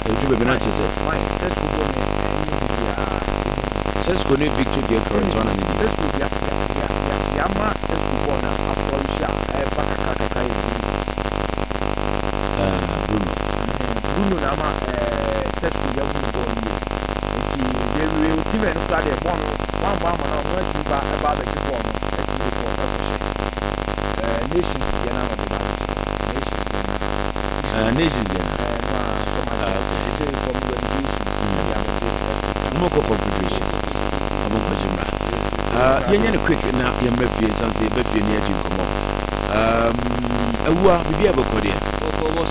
Eju be na chese. Fine. Sesco ne picture get correct one and Yama Sesco na Apolisha Bakaka Bruno Nama Sesco Yamu Boni. They will see when you got a one about the form. Nations Moko Confederation. Amoko Jimra. Yenye quick na yemefie sanse yemefie ni adi nkomo. Awua bibi abakode.